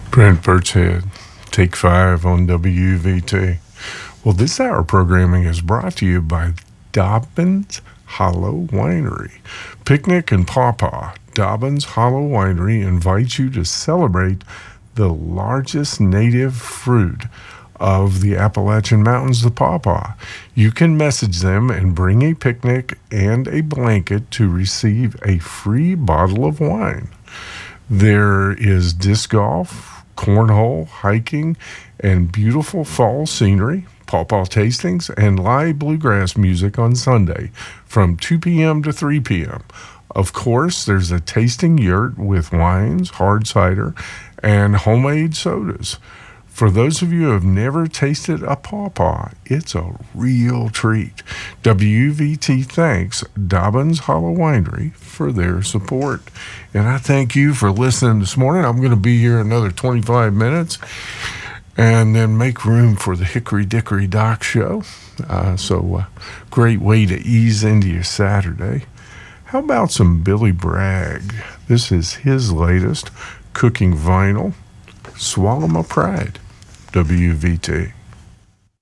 Brent Birchhead, Take 5 on WVT. Well, this hour programming is brought to you by Dobbins Hollow Winery. Picnic and Pawpaw. Dobbins Hollow Winery invites you to celebrate the largest native fruit of the Appalachian Mountains, the pawpaw. You can message them and bring a picnic and a blanket to receive a free bottle of wine. There is disc golf, cornhole, hiking, and beautiful fall scenery, pawpaw tastings, and live bluegrass music on Sunday from 2 p.m. to 3 p.m. Of course, there's a tasting yurt with wines, hard cider, and homemade sodas. For those of you who have never tasted a pawpaw, it's a real treat. WVT thanks Dobbins Hollow Winery for their support. And I thank you for listening this morning. I'm going to be here another 25 minutes and then make room for the Hickory Dickory Doc show. Great way to ease into your Saturday. How about some Billy Bragg? This is his latest, Cooking Vinyl, Swallow My Pride. WVT.